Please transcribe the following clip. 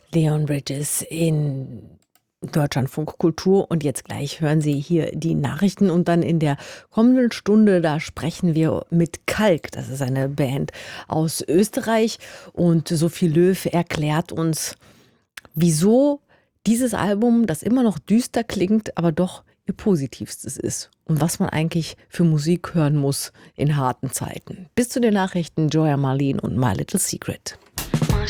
Leon Bridges in Deutschlandfunk Kultur. Und jetzt gleich hören Sie hier die Nachrichten. Und dann in der kommenden Stunde, da sprechen wir mit Kalk. Das ist eine Band aus Österreich. Und Sophie Löw erklärt uns, wieso dieses Album, das immer noch düster klingt, aber doch ihr positivstes ist. Und was man eigentlich für Musik hören muss in harten Zeiten. Bis zu den Nachrichten, Joya Marlene und My Little Secret.